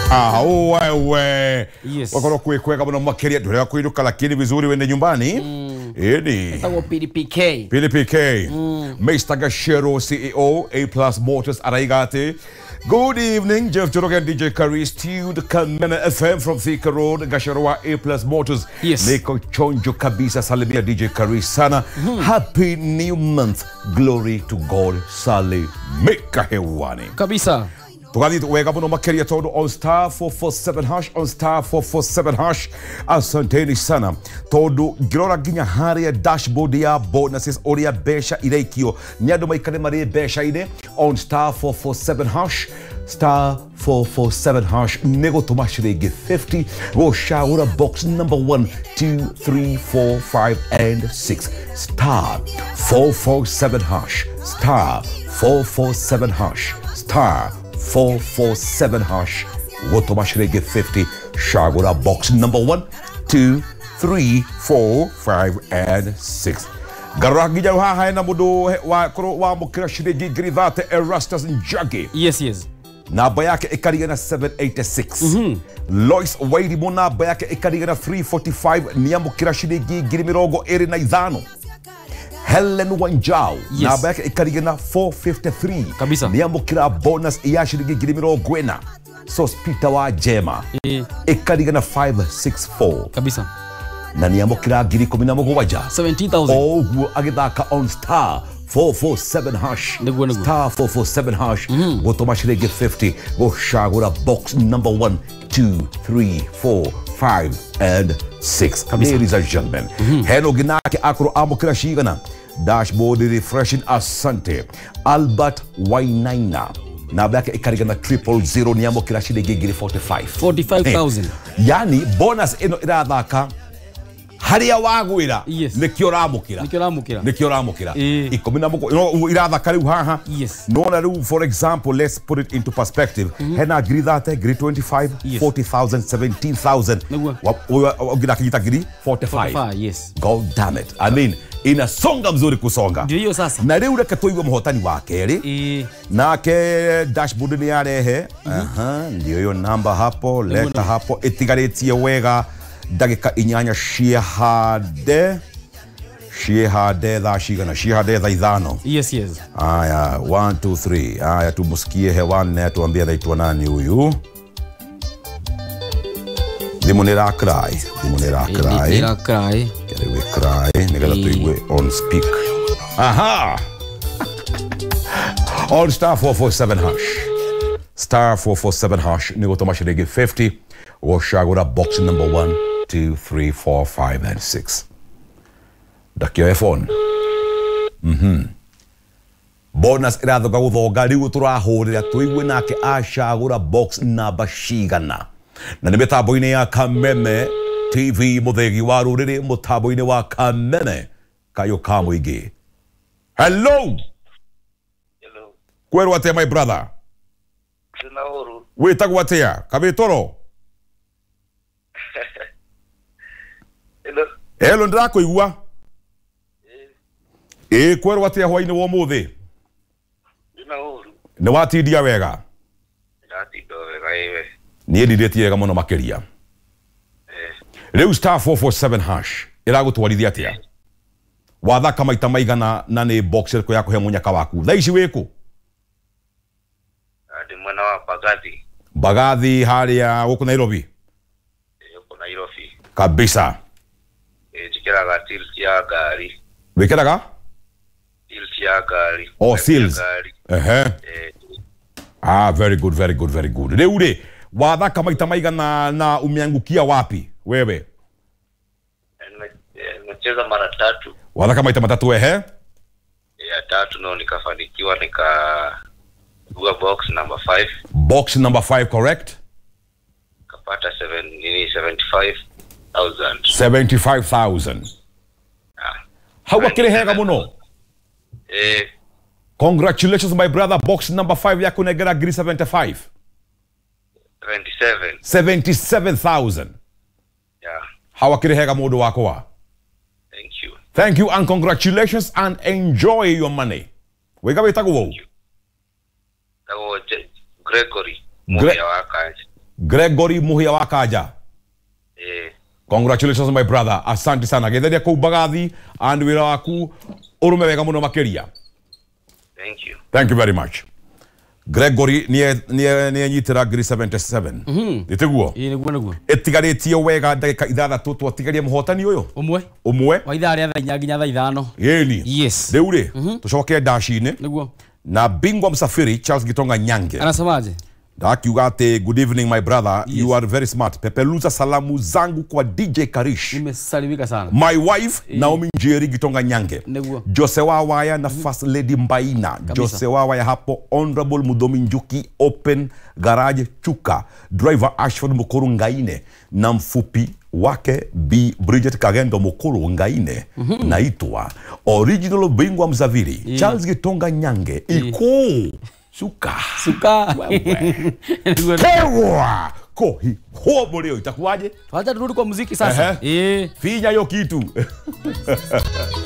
Wewe. Yes. Wakoro kweka mwana makeria dole kuinuka lakini vizuri wende nyumbani. Eni. Tawo PDPK. PDPK. Mr. Gashero CEO A+ Motors Araigate. Good evening, Jeff Joroge and DJ Karis tuned Kameme FM from Thika Road, Gasharoa A+ Motors. Yes. Neko chonjo kabisa salimia DJ Karis sana. Happy new month. Glory to God. Salimika hewani. Kabisa. Tugadhi wega muno makeria todo on star 447 hash on star 447 hash. Asanteni sana todo girora ginya haria dashboard ya bonuses oria besha ireikio nyado maikane mari besha ine on star 447 hash star 447 hash nego tomashirege 50 go shower box number 1 2 3 4 5 and 6 star 447 hash star 447 hash star 447 hash. Woto mashirege 50. Shagura box number 1, 2, 3, 4, 5, and 6. Garagija ha na mudo wa mukira shirege grivate Erastus Njagi. Yes. Na bayake ekariga na 786. Lois Waidi mona bayake ekariga na 345. Niamukira shirege grimirogo eri na idhano. Helen Wanjao. Yes. Na bayake ekariga na 453. Kabisa. Niamukira bonus iyashirige girimiro gwena. Sospita wa Jema. Ekariga na 564. Kabisa. Na niamukira giri kumina mugwaja. 17,000. Ogu agidaka on star 447 hash. Nego. Star 447 hash. Woto mashirege 50. Go shagura box number 1, 2, 3, 4, 5, and 6. Kabisa. Ladies and gentlemen. Heno ginake akuro amukira shigana. Dashboard refreshing asante. Albert Wainaina. Na bake ikariga na 000 niamo kila shidege giri 45,000. Yani bonus eno irathaka haria wagwira Yes. nikio ramukira ikomina muko no irathaka riu haha. Yes. No na riu for example let's put it into perspective. Hena giri thate giri 25 Yes. 40,000 17,000 ogira kijita giri 45. Yes. God damn it. I mean inasonga mzuri kusonga. Ndio hiyo sasa. Na riu reke tuiwe muhotani wa keri. Nake dashboard ni yarehe. Ndio hiyo namba hapo, leta hapo itigaretie wega dagika inyanya shiehade dha idhano. Yes. Aya 1 2 3. Aya tumusikie hewani na tuambie anaitwa nani huyu. Dimonera cry. We cry, nigga tuigwe on speak. Aha! On star 447 hash. Star 447 hash. Nigo tomashirege 50. Woshagura box number 1, 2, 3, 4, 5, and 6. Dakio phone. Bonus iratho gaguthoga riu turahurira tuigwe nake ashagura box number shigana. Na nimetaboine ya Kameme TV muthegi wa ruriri mutaboine wa Kameme kayo kamuigi. Hello. Kweru atia my brother. Sinauru. Witagwo atia kabitoro. Hello ndirakuigua. Kweru atia hwaine wo muthi. Sinauru. Ni watindia wega. Ndatindo wega iwe. Ni ndiretie wega muno makeria. Riu star 447 hash iragutwarithia atia wathaka maita maigana na ni box yako ya kuhe munyaka waku thaa ici wiku Adi mwana wa Bagathi haria guku Nairobi kabisa tikiraga tilt ya gari wikiraga tilt ya gari seals very good riu ri wathaka maita maigana na umeangukia wapi wewe? Nimecheza mara 3. Wathaka maita matatu ya 3 no nikafanikiwa dua box number 5. Box number 5 correct? Kapata 75,000. 75,000. How wakire hega muno? Congratulations my brother, box number 5 yako negera giri 75. 77,000. Yeah. How wakire hega mudo wako wa? Thank you and congratulations and enjoy your money. Wega witago wo. Gregory. Gregory Muhia wakaja. Congratulations my brother. Asante sana. Getheria ku bagathi and wira waku urume wega muno makeria. Thank you. Thank you very much. Gregory nie nyitira gri 77. Iteguo. Niguo. Etigaretie wega ndagika ithathatũ twatigarie muhotani uyu. Umwe. Wa ithaa rĩa thaa nginya thaa 5. Yeni. Yes. Deure. Tucoke dashi-ini. Niguo. Na bingwa msafiri Charles Gitonga Nyange. Anasemaje? Dakiuga ati good evening my brother. Yes. You are very smart. Pepeluza salamu zangu kwa DJ Karish. Nimesalimika sana. My wife Naomi Njeri Gitonga Nyange. Niguo. Jose Wawaya na First Lady Mbaina. Kabisa. Jose Wawaya hapo Honorable Mudomi Njuki Open Garage Chuka. Driver Ashford Mukuru Ngaine. Na mfupi wake B Bridget Kagendo Mukuru Ngaine. Naitwa Original Bingwa Mzaviri. Charles Gitonga Nyange. Iko Suka. Kewa. Kohi. Hobo leo itakuwaje? Wacha turudi kwa muziki sasa. Finya yo kitu.